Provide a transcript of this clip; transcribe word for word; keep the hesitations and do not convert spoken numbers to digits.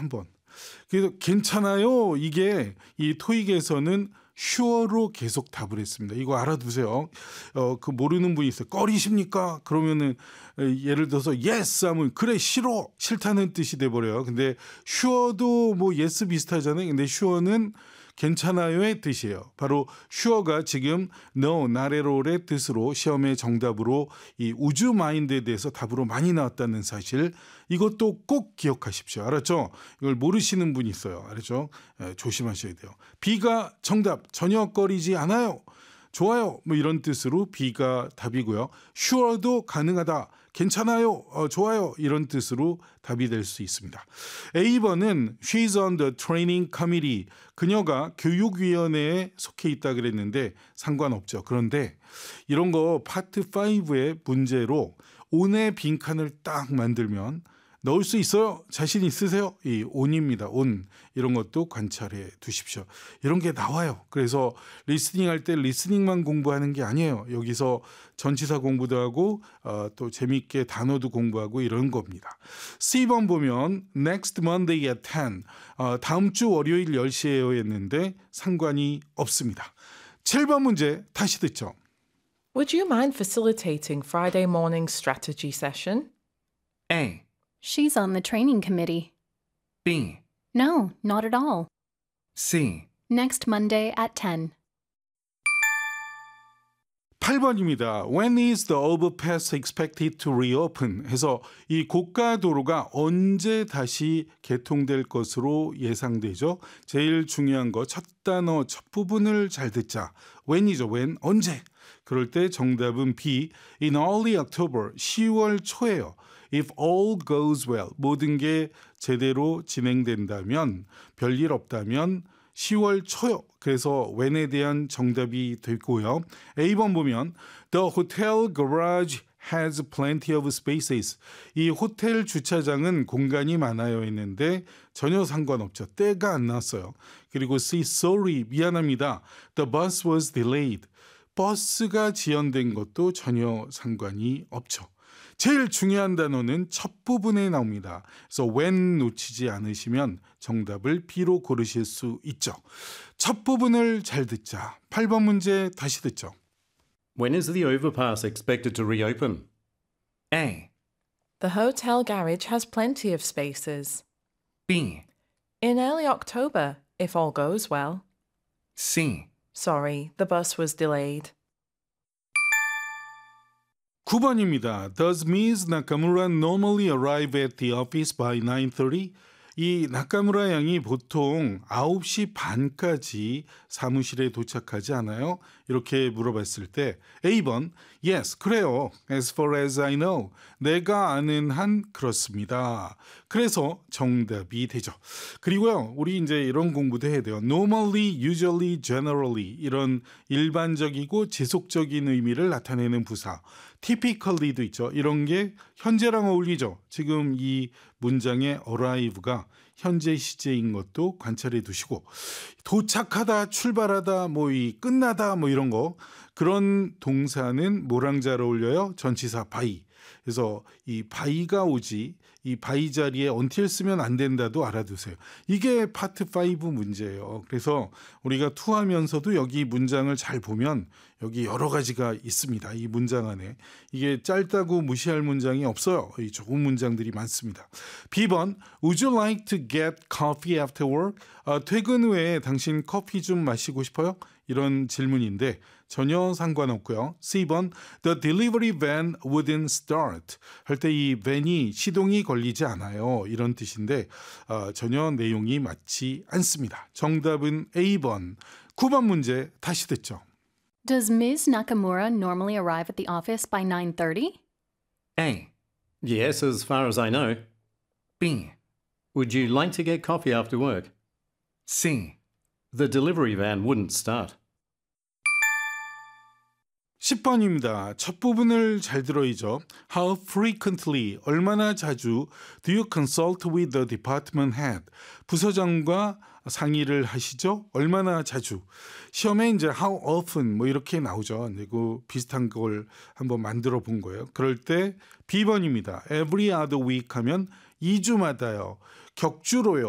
한 번. 그래서 괜찮아요. 이게 이 토익에서는 sure로 계속 답을 했습니다. 이거 알아두세요. 어, 그 모르는 분이 있어요. 꺼리십니까? 그러면은 예를 들어서 yes 하면 그래 싫어 싫다는 뜻이 돼버려요. 근데 sure도 뭐 yes 비슷하잖아요. 근데 sure는 괜찮아요의 뜻이에요. 바로 sure가 지금 no, not at all의 뜻으로 시험의 정답으로 이 우주 마인드에 대해서 답으로 많이 나왔다는 사실, 이것도 꼭 기억하십시오. 알았죠? 이걸 모르시는 분이 있어요. 알았죠? 예, 조심하셔야 돼요. B가 정답, 전혀 꺼리지 않아요. 좋아요. 뭐 이런 뜻으로 B가 답이고요. sure도 가능하다. 괜찮아요. 어, 좋아요. 이런 뜻으로 답이 될 수 있습니다. A번은 she's on the training committee. 그녀가 교육위원회에 속해 있다 그랬는데 상관없죠. 그런데 이런 거 파트 오의 문제로 on의 빈칸을 딱 만들면 넣을 수 있어요? 자신 있으세요? 이 on입니다. on. 이런 것도 관찰해 두십시오. 이런 게 나와요. 그래서 리스닝 할 때 리스닝만 공부하는 게 아니에요. 여기서 전치사 공부도 하고 어, 또 재미있게 단어도 공부하고 이런 겁니다. C번 보면 next Monday at ten. 어, 다음 주 월요일 열 시에요 했는데 상관이 없습니다. 칠번 문제 다시 듣죠. Would you mind facilitating Friday morning strategy session? A. She's on the training committee. B. No, not at all. C. Next Monday at ten. 팔번입니다. When is the overpass expected to reopen? 해서 이 고가 도로가 언제 다시 개통될 것으로 예상되죠. 제일 중요한 거 첫 단어 첫 부분을 잘 듣자. when이죠. when 언제? 그럴 때 정답은 B. In early October 시월 초예요. If all goes well, 모든 게 제대로 진행된다면, 별일 없다면 시월 초요. 그래서 when에 대한 정답이 되고요. A번 보면 The hotel garage has plenty of spaces. 이 호텔 주차장은 공간이 많아요 했는데 전혀 상관없죠. 때가 안 났어요. 그리고 C, sorry, 미안합니다. The bus was delayed. 버스가 지연된 것도 전혀 상관이 없죠. 제일 중요한 단어는 첫 부분에 나옵니다. 그래서 when 놓치지 않으시면 정답을 B로 고르실 수 있죠. 첫 부분을 잘 듣자. 팔번 문제 다시 듣죠. When is the overpass expected to reopen? A. The hotel garage has plenty of spaces. B. In early October, if all goes well. C. Sorry, the bus was delayed. 구번입니다. Does Miz Nakamura normally arrive at the office by nine thirty? 이 나카무라 양이 보통 아홉 시 반까지 사무실에 도착하지 않아요? 이렇게 물어봤을 때 A번 Yes, 그래요. As far as I know. 내가 아는 한 그렇습니다. 그래서 정답이 되죠. 그리고요, 우리 이제 이런 공부도 해야 돼요. Normally, usually, generally 이런 일반적이고 지속적인 의미를 나타내는 부사. typically도 있죠. 이런 게 현재랑 어울리죠. 지금 이 문장의 arrive가 현재 시제인 것도 관찰해 두시고, 도착하다, 출발하다, 뭐 이 끝나다, 뭐 이런 거, 그런 동사는 뭐랑 잘 어울려요? 전치사 by. 그래서 이 by가 오지, 이 by 자리에 until 쓰면 안 된다도 알아두세요. 이게 파트 오 문제예요. 그래서 우리가 투하면서도 여기 문장을 잘 보면 여기 여러 가지가 있습니다. 이 문장 안에. 이게 짧다고 무시할 문장이 없어요. 이 좋은 문장들이 많습니다. B번 Would you like to get coffee after work? 아, 퇴근 후에 당신 커피 좀 마시고 싶어요? 이런 질문인데 전혀 상관없고요. C번 The delivery van wouldn't start. 할 때 이 van이 시동이 걸리지 않아요. 이런 뜻인데 어, 전혀 내용이 맞지 않습니다. 정답은 A번. 구번 문제 다시 듣죠. Does Miz Nakamura normally arrive at the office by nine thirty? A. Yes, as far as I know. B. Would you like to get coffee after work? C. The delivery van wouldn't start. 십번입니다. 첫 부분을 잘 들어야죠. How frequently, 얼마나 자주 do you consult with the department head? 부서장과 상의를 하시죠? 얼마나 자주. 시험에 이제 how often 뭐 이렇게 나오죠. 그리고 비슷한 걸 한번 만들어 본 거예요. 그럴 때 B번입니다. Every other week 하면 이 주마다요. 격주로요.